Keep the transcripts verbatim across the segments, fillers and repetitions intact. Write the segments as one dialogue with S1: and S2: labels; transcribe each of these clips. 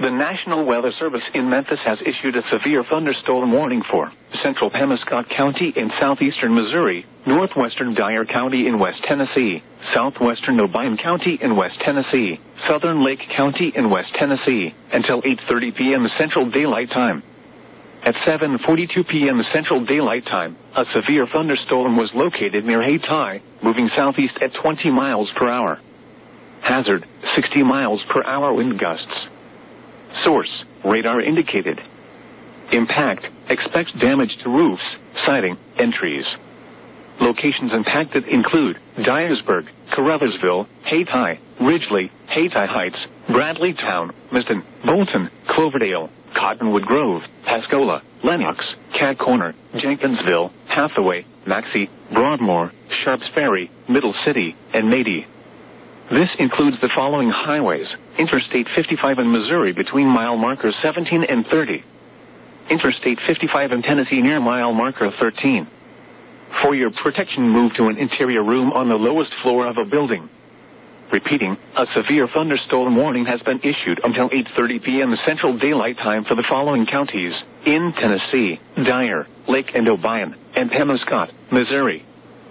S1: The National Weather Service in Memphis has issued a severe thunderstorm warning for central Pemiscot County in southeastern Missouri, northwestern Dyer County in West Tennessee, southwestern Obion County in West Tennessee, southern Lake County in West Tennessee, until eight thirty p.m. Central Daylight Time. At seven forty-two p.m. Central Daylight Time, a severe thunderstorm was located near Hayti, moving southeast at twenty miles per hour. Hazard, sixty miles per hour wind gusts. Source, radar indicated. Impact, expects damage to roofs, siding, and trees. Locations impacted include Dyersburg, Caruthersville, Hayti, Ridgely, Hayti Heights, Bradley Town, Miston, Bolton, Cloverdale, Cottonwood Grove, Pascola, Lenox, Cat Corner, Jenkinsville, Hathaway, Maxey, Broadmoor, Sharps Ferry, Middle City, and Nady. This includes the following highways: Interstate fifty-five in Missouri between mile markers seventeen and thirty. Interstate fifty-five in Tennessee near mile marker thirteen. For your protection, move to an interior room on the lowest floor of a building. Repeating, a severe thunderstorm warning has been issued until eight thirty p.m. Central Daylight Time for the following counties in Tennessee: Dyer, Lake and Obion, and Pemiscot, Missouri.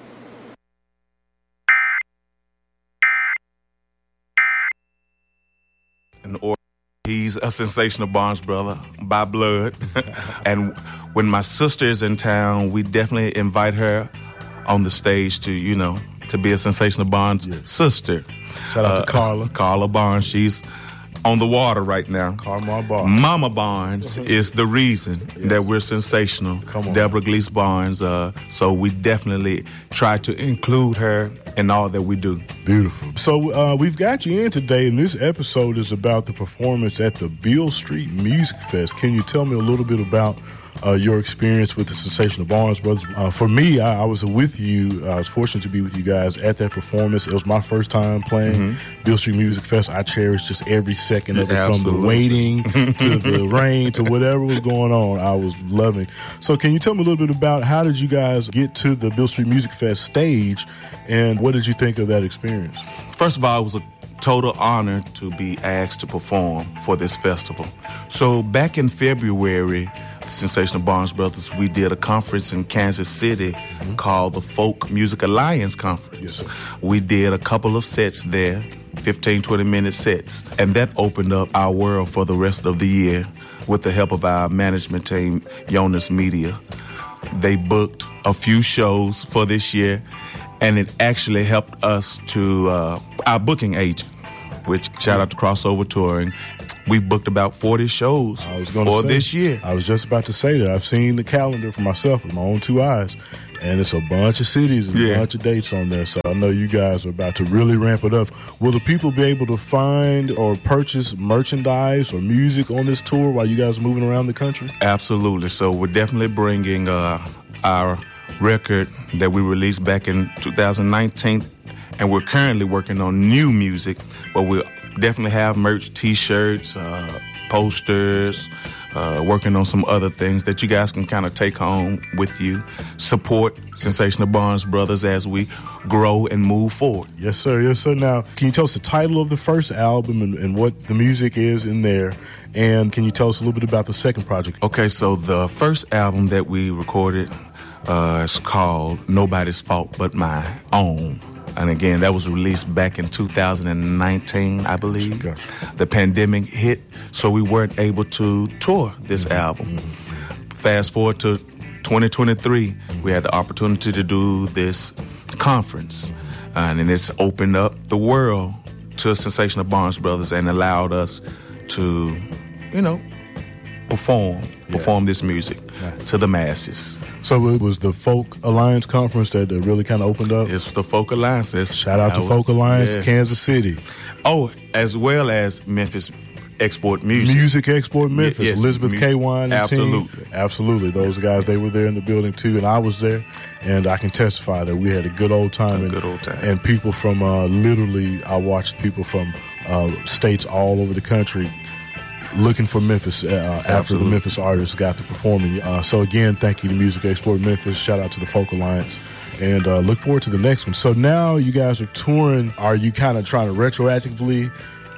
S2: Or he's a sensational Barnes brother by blood. And when my sister is in town, we definitely invite her on the stage to, you know, to be a sensational Barnes yes. sister.
S3: Shout out
S2: uh,
S3: to Carla.
S2: Carla Barnes. She's on the water right now.
S3: Carla Barnes.
S2: Mama Barnes is the reason yes. that we're sensational.
S3: Come on.
S2: Deborah Gleese Barnes. Uh, so we definitely try to include her in all that we do.
S3: Beautiful. So uh, we've got you in today, and this episode is about the performance at the Beale Street Music Fest. Can you tell me a little bit about uh, your experience with the Sensational Barnes Brothers? Uh, for me, I, I was with you. I was fortunate to be with you guys at that performance. It was my first time playing mm-hmm. Beale Street Music Fest. I cherished just every second of it,
S2: Absolutely.
S3: from the waiting to the rain to whatever was going on. I was loving. So can you tell me a little bit about how did you guys get to the Beale Street Music Fest stage, and what did you think of that experience?
S2: First of all, it was a total honor to be asked to perform for this festival. So back in February, the Sensational Barnes Brothers, we did a conference in Kansas City mm-hmm. called the Folk Music Alliance Conference.
S3: Yes,
S2: we did a couple of sets there, fifteen, twenty minute sets, and that opened up our world for the rest of the year with the help of our management team, Jonas Media. They booked a few shows for this year, and it actually helped us to uh, our booking agent, which shout out to Crossover Touring. We've booked about forty shows
S3: I was
S2: for
S3: say,
S2: this year.
S3: I was just about to say that. I've seen the calendar for myself with my own two eyes, and it's a bunch of cities and
S2: yeah.
S3: a bunch of dates on there. So I know you guys are about to really ramp it up. Will the people be able to find or purchase merchandise or music on this tour while you guys are moving around the country?
S2: Absolutely. So we're definitely bringing uh, our record that we released back in two thousand nineteen, and we're currently working on new music, but we'll definitely have merch, t-shirts, uh, posters, uh, working on some other things that you guys can kind of take home with you. Support Sensational Barnes Brothers as we grow and move forward.
S3: Yes, sir. Yes, sir. Now, can you tell us the title of the first album and, and what the music is in there? And can you tell us a little bit about the second project?
S2: Okay, so the first album that we recorded uh, is called Nobody's Fault But My Own. And again, that was released back in two thousand nineteen, I believe. Okay. The pandemic hit, so we weren't able to tour this mm-hmm. album. Mm-hmm. Fast forward to twenty twenty-three, mm-hmm. we had the opportunity to do this conference. Uh, and it's opened up the world to Sensational Barnes Brothers and allowed us to, you know, perform, perform yeah. this music nice. to the masses.
S3: So it was the Folk Alliance Conference that really kind of opened up?
S2: It's the Folk Alliance. It's,
S3: Shout out to was, Folk Alliance, yes. Kansas City.
S2: Oh, as well as Memphis Export Music.
S3: Music Export Memphis.
S2: Yes.
S3: Elizabeth K. Wine and
S2: Absolutely.
S3: team. Absolutely. Those guys, they were there in the building too, and I was there. And I can testify that we had a good old time.
S2: A
S3: and,
S2: good old time.
S3: And people from, uh, literally, I watched people from uh, states all over the country looking for Memphis uh, after the Memphis artists got to performing. Uh, so again, thank you to Music Export Memphis. Shout out to the Folk Alliance. And uh, look forward to the next one. So now you guys are touring. Are you kind of trying to retroactively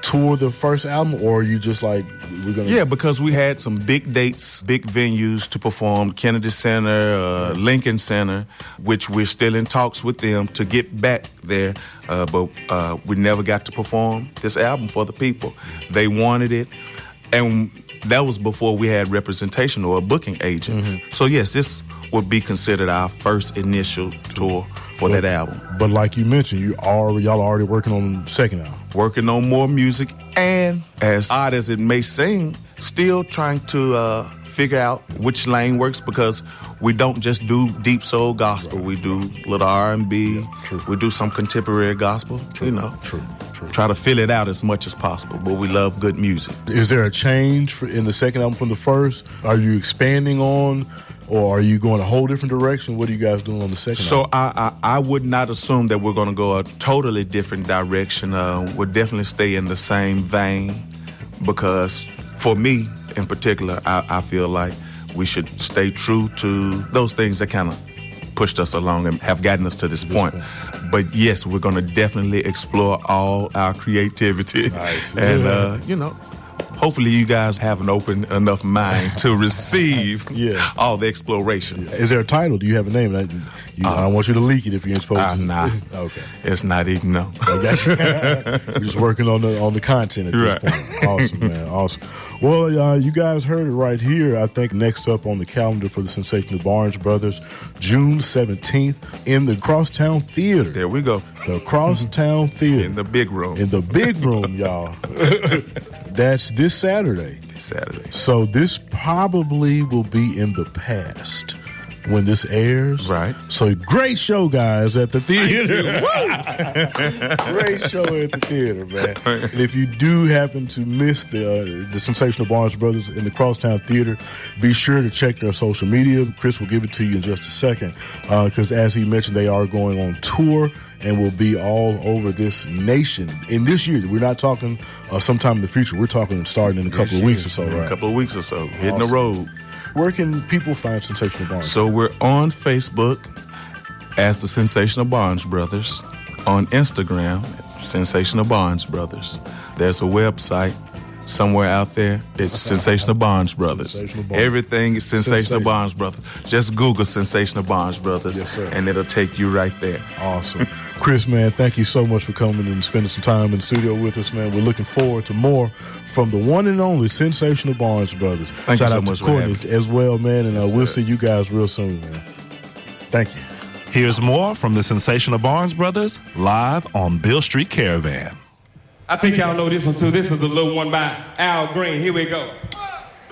S3: tour the first album, or are you just like, we're going to...
S2: Yeah, because we had some big dates, big venues to perform, Kennedy Center, uh, Lincoln Center, which we're still in talks with them to get back there, uh, but uh, we never got to perform this album for the people. They wanted it, and that was before we had representation or a booking agent. Mm-hmm. So yes, this would be considered our first initial tour for
S3: but,
S2: that album.
S3: But like you mentioned, you already, y'all are already working on the second album.
S2: Working on more music, and as odd as it may seem, still trying to uh, figure out which lane works, because we don't just do deep soul gospel. Right. We do little R and B. Yeah, we do some contemporary gospel.
S3: True.
S2: You know,
S3: true, true.
S2: Try to fill it out as much as possible. But we love good music.
S3: Is there a change for, in the second album from the first? Are you expanding on, or are you going a whole different direction? What are you guys doing on the second
S2: so
S3: album?
S2: So I, I, I would not assume that we're going to go a totally different direction. Uh, we'll definitely stay in the same vein, because for me in particular, I, I feel like we should stay true to those things that kind of pushed us along and have gotten us to this point. But yes, we're going to definitely explore all our creativity.
S3: Nice.
S2: And, uh, you know, hopefully you guys have an open enough mind to receive
S3: yeah.
S2: all the exploration.
S3: Yeah. Is there a title? Do you have a name? I, you, uh, I don't want you to leak it if you're supposed
S2: uh,
S3: to.
S2: Nah.
S3: Okay.
S2: It's not even, no.
S3: We're just working on the on the content at this
S2: right.
S3: point. Awesome, man. Awesome. Well, uh, you guys heard it right here. I think next up on the calendar for the Sensational Barnes Brothers, June seventeenth in the Crosstown Theater.
S2: There we go.
S3: The Crosstown Theater.
S2: In the big room.
S3: In the big room, y'all. That's this Saturday.
S2: This Saturday.
S3: So this probably will be in the past when this airs.
S2: Right.
S3: So great show, guys, at the theater. Great show at the theater, man. And if you do happen to miss the uh, the Sensational Barnes Brothers in the Crosstown Theater, be sure to check their social media. Chris will give it to you in just a second, because uh, as he mentioned, they are going on tour and will be all over this nation in this year. We're not talking uh, sometime in the future. We're talking starting in a couple
S2: this
S3: of
S2: year,
S3: weeks or so, right?
S2: A couple of weeks or so.
S3: Awesome.
S2: Hitting the road.
S3: Where can people find Sensational Barnes?
S2: So we're on Facebook as the Sensational Barnes Brothers. On Instagram, Sensational Barnes Brothers. There's a website somewhere out there. It's Sensational Barnes Brothers.
S3: Sensational Barnes.
S2: Everything is Sensational,
S3: Sensational
S2: Barnes Brothers. Just Google Sensational Barnes Brothers,
S3: yes, sir.
S2: and it'll take you right there.
S3: Awesome. Chris, man, thank you so much for coming and spending some time in the studio with us, man. We're looking forward to more from the one and only Sensational Barnes Brothers.
S2: Thank
S3: Shout
S2: you so
S3: out
S2: much
S3: to Courtney
S2: for
S3: as well, man, and uh,
S2: yes,
S3: we'll
S2: sir.
S3: see you guys real soon, man. Thank you.
S4: Here's more from the Sensational Barnes Brothers live on Beale Street Caravan.
S5: I think y'all know this one too. This is a little one by Al Green. Here we go.